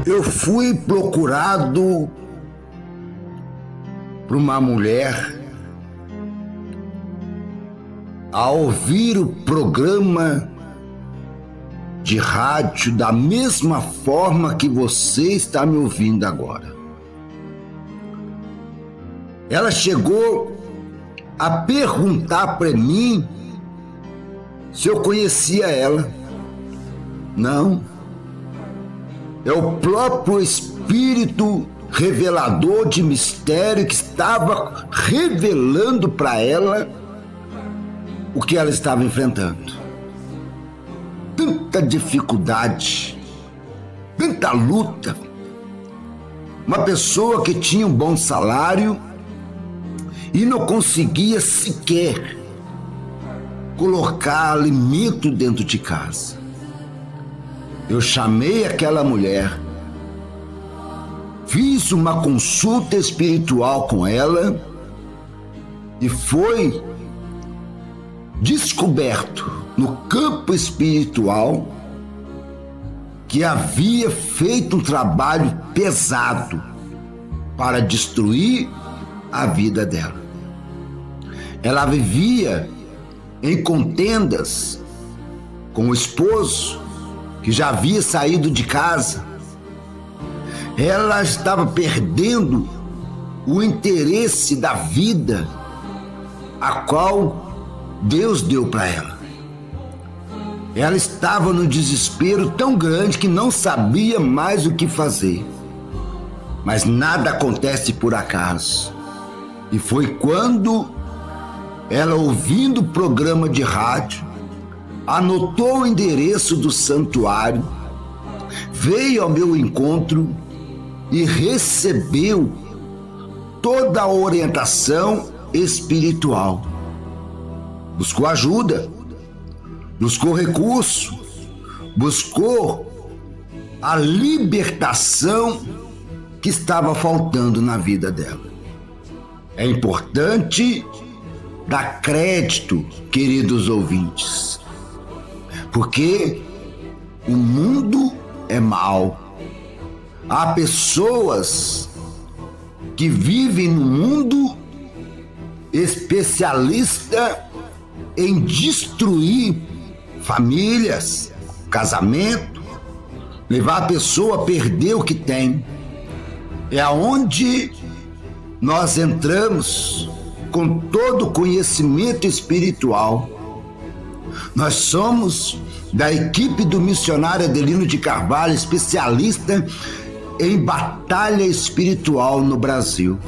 Eu fui procurado por uma mulher a ouvir o programa de rádio da mesma forma que você está me ouvindo agora. Ela chegou a perguntar para mim se eu conhecia ela. Não. É o próprio Espírito revelador de mistério que estava revelando para ela o que ela estava enfrentando. Tanta dificuldade, tanta luta. Uma pessoa que tinha um bom salário e não conseguia sequer colocar alimento dentro de casa. Eu chamei aquela mulher, fiz uma consulta espiritual com ela e foi descoberto no campo espiritual que havia feito um trabalho pesado para destruir a vida dela. Ela vivia em contendas com o esposo que já havia saído de casa. Ela estava perdendo o interesse da vida a qual Deus deu para ela. Ela estava num desespero tão grande que não sabia mais o que fazer. Mas nada acontece por acaso. E foi quando ela, ouvindo o programa de rádio, anotou o endereço do santuário, veio ao meu encontro e recebeu toda a orientação espiritual. Buscou ajuda, buscou recurso, buscou a libertação que estava faltando na vida dela. É importante dar crédito, queridos ouvintes, porque o mundo é mau. Há pessoas que vivem no mundo especialista em destruir famílias, casamento, levar a pessoa a perder o que tem. É aonde nós entramos com todo o conhecimento espiritual. Nós somos da equipe do missionário Adelino de Carvalho, especialista em batalha espiritual no Brasil.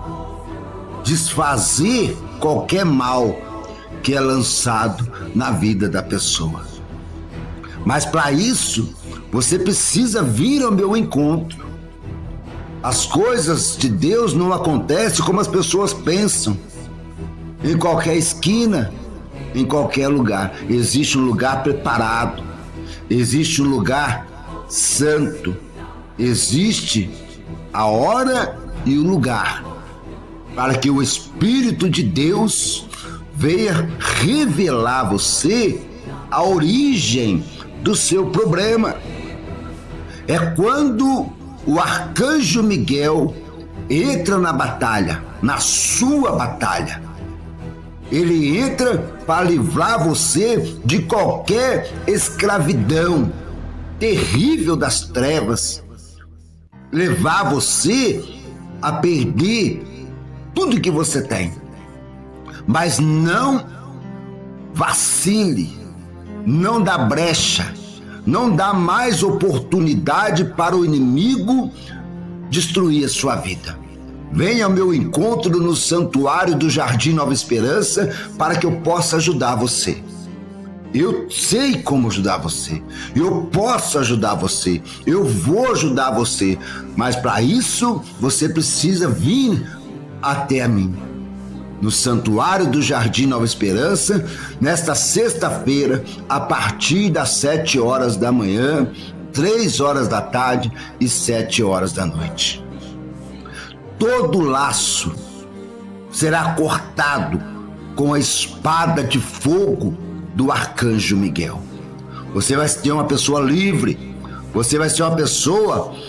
Desfazer qualquer mal que é lançado na vida da pessoa. Mas para isso, você precisa vir ao meu encontro. As coisas de Deus não acontecem como as pessoas pensam. Em qualquer esquina, em qualquer lugar. Existe um lugar preparado. Existe um lugar santo. Existe a hora e o lugar para que o Espírito de Deus venha revelar a você a origem do seu problema. É quando o arcanjo Miguel entra na batalha, na sua batalha. Ele entra para livrar você de qualquer escravidão terrível das trevas, levar você a perder tudo que você tem. Mas não vacile, não dá brecha, não dá mais oportunidade para o inimigo destruir a sua vida. Venha ao meu encontro no Santuário do Jardim Nova Esperança para que eu possa ajudar você. Eu sei como ajudar você, eu posso ajudar você, eu vou ajudar você, mas para isso você precisa vir até a mim. No Santuário do Jardim Nova Esperança, nesta sexta-feira, a partir das 7 horas da manhã, 3 horas da tarde e 7 horas da noite. Todo laço será cortado com a espada de fogo do arcanjo Miguel. Você vai ser uma pessoa livre, você vai ser uma pessoa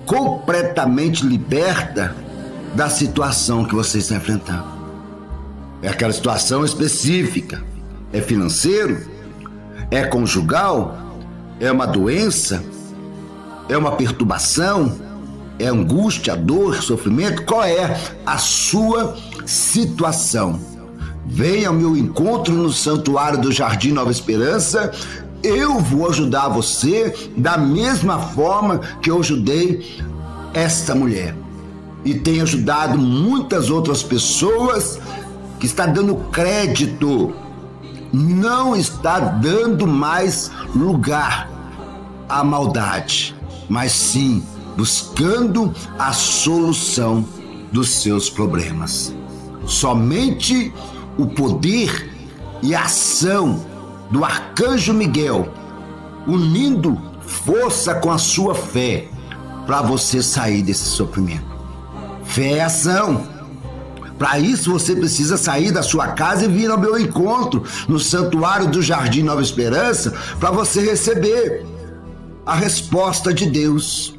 completamente liberta da situação que você está enfrentando. É aquela situação específica. É financeiro? É conjugal? É uma doença? É uma perturbação? É angústia, dor, sofrimento? Qual é a sua situação? Venha ao meu encontro no Santuário do Jardim Nova Esperança. Eu vou ajudar você da mesma forma que eu ajudei esta mulher. E tenho ajudado muitas outras pessoas que está dando crédito. Não está dando mais lugar à maldade, mas sim buscando a solução dos seus problemas. Somente o poder e a ação do Arcanjo Miguel, unindo força com a sua fé, para você sair desse sofrimento. Fé é ação. Para isso você precisa sair da sua casa e vir ao meu encontro no Santuário do Jardim Nova Esperança, para você receber a resposta de Deus.